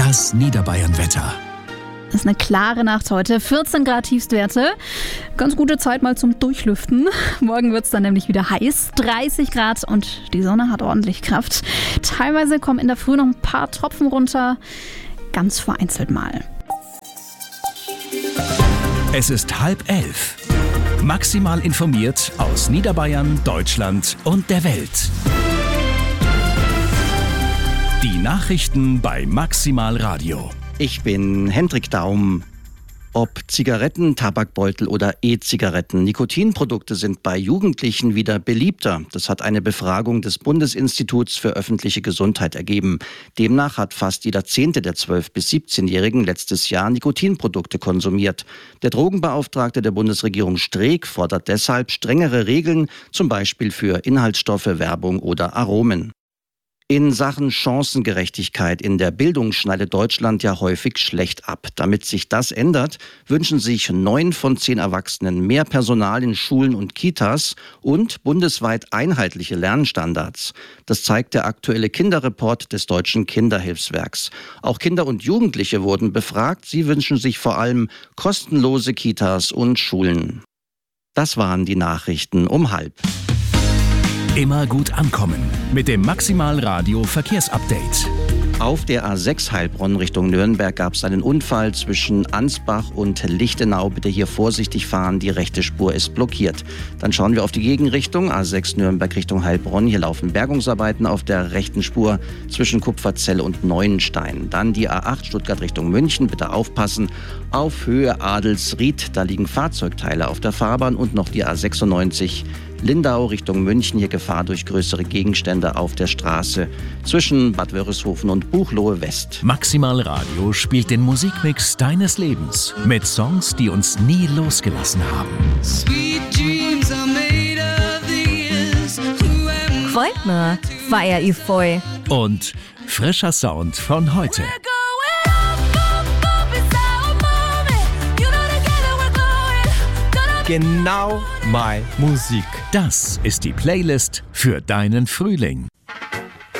Das Niederbayern-Wetter. Das ist eine klare Nacht heute, 14 Grad Tiefstwerte. Ganz gute Zeit mal zum Durchlüften. Morgen wird es dann nämlich wieder heiß, 30 Grad und die Sonne hat ordentlich Kraft. Teilweise kommen in der Früh noch ein paar Tropfen runter, ganz vereinzelt mal. Es ist 10:30. Maximal informiert aus Niederbayern, Deutschland und der Welt. Die Nachrichten bei Maximal Radio. Ich bin Hendrik Daum. Ob Zigaretten, Tabakbeutel oder E-Zigaretten, Nikotinprodukte sind bei Jugendlichen wieder beliebter. Das hat eine Befragung des Bundesinstituts für öffentliche Gesundheit ergeben. Demnach hat fast jeder 10. der 12- bis 17-Jährigen letztes Jahr Nikotinprodukte konsumiert. Der Drogenbeauftragte der Bundesregierung Streeck fordert deshalb strengere Regeln, zum Beispiel für Inhaltsstoffe, Werbung oder Aromen. In Sachen Chancengerechtigkeit in der Bildung schneidet Deutschland ja häufig schlecht ab. Damit sich das ändert, wünschen sich 9 von 10 Erwachsenen mehr Personal in Schulen und Kitas und bundesweit einheitliche Lernstandards. Das zeigt der aktuelle Kinderreport des Deutschen Kinderhilfswerks. Auch Kinder und Jugendliche wurden befragt. Sie wünschen sich vor allem kostenlose Kitas und Schulen. Das waren die Nachrichten um 12:30. Immer gut ankommen mit dem Maximal Radio Verkehrsupdate. Auf der A6 Heilbronn Richtung Nürnberg gab es einen Unfall zwischen Ansbach und Lichtenau. Bitte hier vorsichtig fahren, die rechte Spur ist blockiert. Dann schauen wir auf die Gegenrichtung, A6 Nürnberg Richtung Heilbronn. Hier laufen Bergungsarbeiten auf der rechten Spur zwischen Kupferzell und Neuenstein. Dann die A8 Stuttgart Richtung München, bitte aufpassen. Auf Höhe Adelsried, da liegen Fahrzeugteile auf der Fahrbahn und noch die A96 Lindau Richtung München, hier Gefahr durch größere Gegenstände auf der Straße zwischen Bad Wörishofen und Buchloe West. Maximal Radio spielt den Musikmix deines Lebens mit Songs, die uns nie losgelassen haben. Freut mir, feier ich voll. Und frischer Sound von heute. Genau meine Musik. Das ist die Playlist für deinen Frühling.